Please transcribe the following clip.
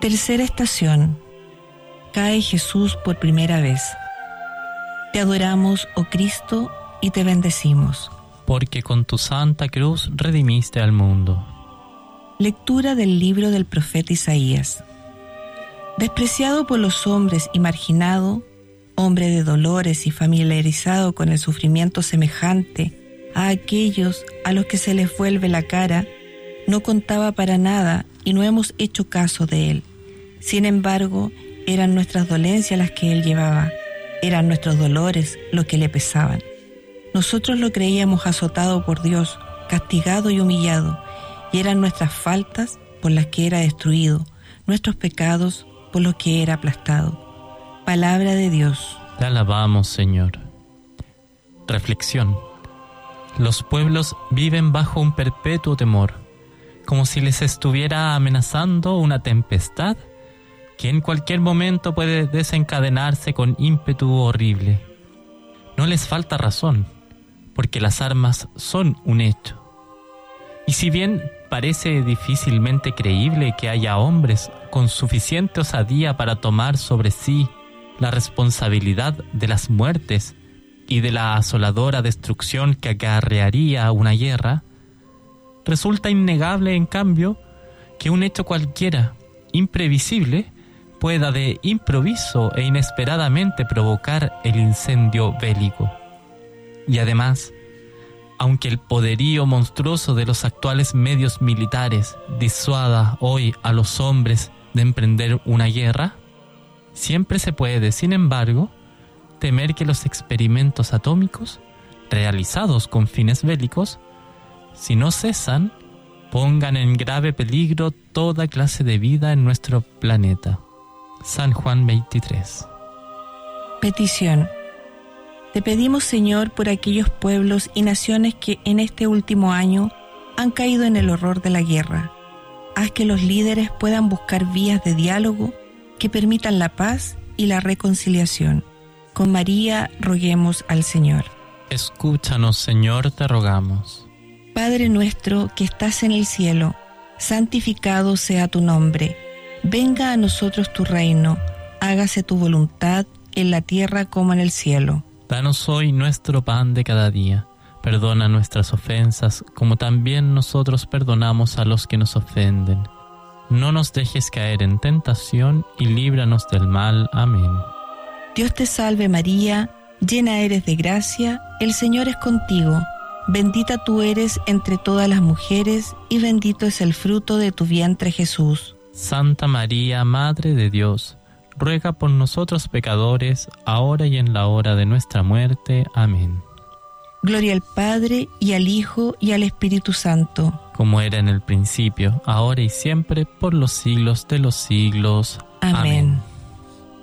Tercera estación. Cae Jesús por primera vez. Te adoramos, oh Cristo, y te bendecimos. Porque con tu santa cruz redimiste al mundo. Lectura del libro del profeta Isaías. Despreciado por los hombres y marginado, hombre de dolores y familiarizado con el sufrimiento semejante a aquellos a los que se les vuelve la cara, no contaba para nada y no hemos hecho caso de él. Sin embargo, eran nuestras dolencias las que él llevaba, eran nuestros dolores los que le pesaban. Nosotros lo creíamos azotado por Dios, castigado y humillado, y eran nuestras faltas por las que era destruido, nuestros pecados por los que era aplastado. Palabra de Dios. Te alabamos, Señor. Reflexión. Los pueblos viven bajo un perpetuo temor, como si les estuviera amenazando una tempestad que en cualquier momento puede desencadenarse con ímpetu horrible. No les falta razón, porque las armas son un hecho. Y si bien parece difícilmente creíble que haya hombres con suficiente osadía para tomar sobre sí la responsabilidad de las muertes y de la asoladora destrucción que acarrearía una guerra, resulta innegable, en cambio, que un hecho cualquiera, imprevisible, pueda de improviso e inesperadamente provocar el incendio bélico. Y además, aunque el poderío monstruoso de los actuales medios militares disuada hoy a los hombres de emprender una guerra, siempre se puede, sin embargo, temer que los experimentos atómicos, realizados con fines bélicos, si no cesan, pongan en grave peligro toda clase de vida en nuestro planeta. San Juan 23. Petición. Te pedimos, Señor, por aquellos pueblos y naciones que en este último año han caído en el horror de la guerra. Haz que los líderes puedan buscar vías de diálogo que permitan la paz y la reconciliación. Con María roguemos al Señor. Escúchanos, Señor, te rogamos. Padre nuestro que estás en el cielo, santificado sea tu nombre. Venga a nosotros tu reino, hágase tu voluntad en la tierra como en el cielo. Danos hoy nuestro pan de cada día. Perdona nuestras ofensas, como también nosotros perdonamos a los que nos ofenden. No nos dejes caer en tentación y líbranos del mal. Amén. Dios te salve María, llena eres de gracia, el Señor es contigo. Bendita tú eres entre todas las mujeres y bendito es el fruto de tu vientre Jesús. Santa María, Madre de Dios, ruega por nosotros pecadores, ahora y en la hora de nuestra muerte. Amén. Gloria al Padre, y al Hijo, y al Espíritu Santo. Como era en el principio, ahora y siempre, por los siglos de los siglos. Amén.